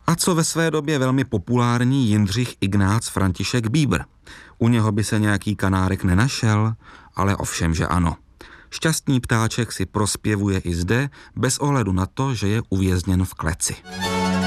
A co ve své době velmi populární Jindřich Ignác František Bíbr? U něho by se nějaký kanárek nenašel, ale ovšem, že ano. Šťastný ptáček si prospěvuje i zde, bez ohledu na to, že je uvězněn v kleci.